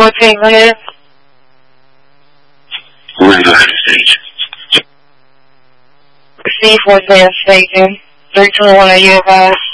1400. We're going to go ahead and stage. C14 station. 321 at you advised.